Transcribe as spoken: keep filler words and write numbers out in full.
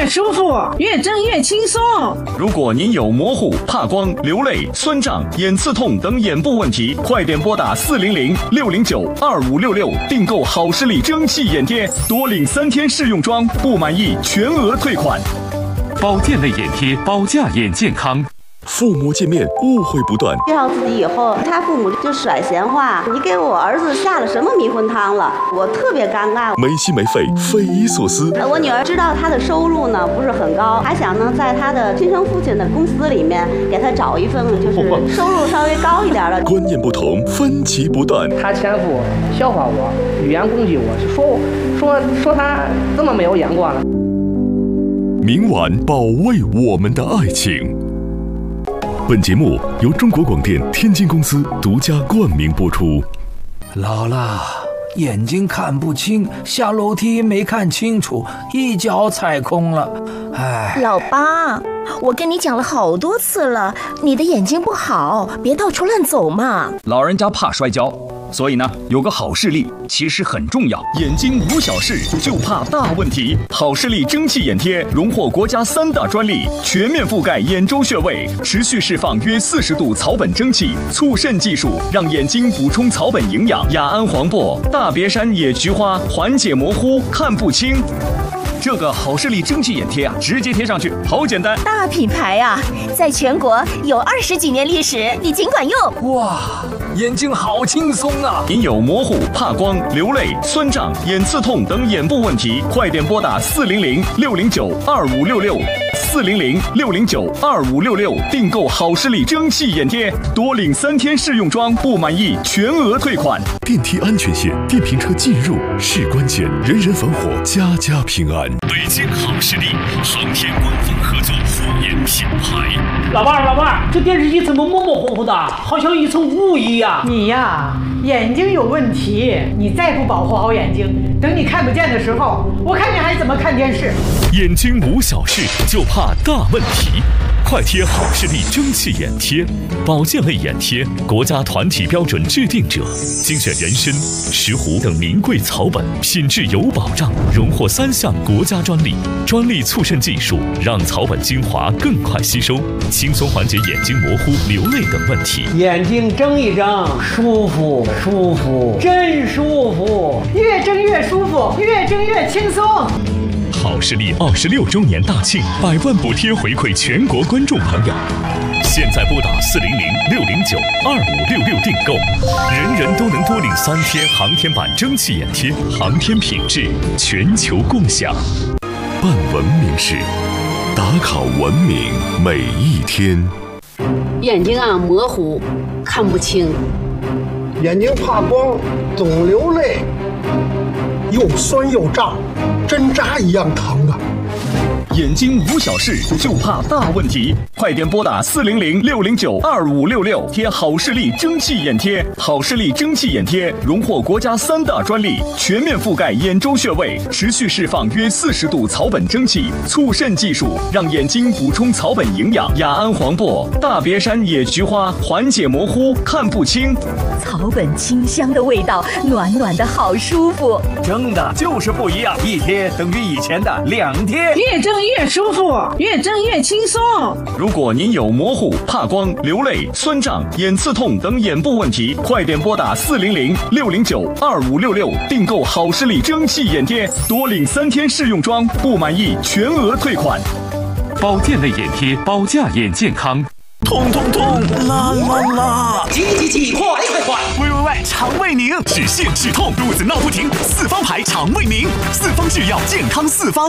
越舒服，越蒸越轻松。 如果您有模糊、怕光、流泪、酸胀、眼刺痛等眼部问题，快点拨打四零零六零九二五六六订购好视力蒸汽眼贴，多领三天试用装，不满意全额退款。 保健类眼贴，保驾眼健康。 父母见面误会不断， 介绍自己以后，他父母就甩闲话：“你给我儿子下了什么迷魂汤了？”我特别尴尬， 没心没肺，匪夷所思。 我女儿知道他的收入呢不是很高，还想呢在他的亲生父亲的公司里面给他找一份就是收入稍微高一点的。 观念不同，分歧不断。 他前夫笑话我，语言攻击我，说说说他这么没有眼光了。 明晚保卫我们的爱情。本节目由中国广电天津公司独家冠名播出。 老了，眼睛看不清，下楼梯没看清楚，一脚踩空了。哎， 老八，我跟你讲了好多次了，你的眼睛不好，别到处乱走嘛。 老人家怕摔跤，所以呢，有个好视力其实很重要。眼睛无小事，就怕大问题。好视力蒸汽眼贴荣获国家三大专利，全面覆盖眼周穴位，持续释放约四十度草本蒸汽，促渗技术让眼睛补充草本营养。雅安黄柏、大别山野菊花缓解模糊、看不清。这个好视力蒸汽眼贴啊，直接贴上去，好简单。 大品牌啊，在全国有二十几年历史，你尽管用。 哇，眼睛好轻松啊！ 您有模糊、怕光、流泪、酸胀、眼刺痛等眼部问题，快点拨打四零零六零九二五六六四零零六零九二五六六订购好视力蒸汽眼贴，多领三天试用装，不满意全额退款。 电梯安全线，电瓶车进入是关键，人人防火，家家平安。 北京好视力航天官方合作护眼品牌。 老伴儿，老伴儿，这电视机怎么模模糊糊的，好像一层雾一样？ 你呀，眼睛有问题，你再不保护好眼睛，等你看不见的时候，我看你还怎么看电视？ 眼睛无小事，就怕大问题。快贴好视力蒸汽眼贴，保健类眼贴，国家团体标准制定者，精选人参、石斛等名贵草本，品质有保障，荣获三项国家专利。专利促渗技术让草本精华更快吸收，轻松缓解眼睛模糊、流泪等问题。 眼睛睁一睁，舒服舒服，真舒服， 越睁越舒服，越睁越轻松。 好视力二十六周年大庆，百万补贴回馈全国观众朋友。现在拨打四零零六零九二五六六订购，人人都能多领三天航天版蒸汽眼贴，航天品质全球共享。 办文明事，打卡文明每一天。 眼睛啊模糊，看不清； 眼睛怕光，总流泪，又酸又胀，针扎一样疼啊！ 眼睛无小事，就怕大问题。快点拨打四零零六零九二五六六贴好视力蒸汽眼贴。好视力蒸汽眼贴荣获国家三大专利，全面覆盖眼周穴位，持续释放约四十度草本蒸汽，促渗技术让眼睛补充草本营养。雅安黄柏、大别山野菊花缓解模糊、看不清。 草本清香的味道，暖暖的好舒服。 蒸的就是不一样，一贴等于以前的两贴。 越蒸越舒服，越蒸越轻松。 如果您有模糊、怕光、流泪、酸胀、眼刺痛等眼部问题，快点拨打四零零六零九二五六六订购好视力蒸汽眼贴，多领三天试用装，不满意全额退款。 保健类眼贴，保驾眼健康。 痛痛痛，啦啦啦！急急急，快快快！喂喂喂，肠胃宁，止泻止痛，肚子闹不停，四方牌肠胃宁，四方制药，健康四方。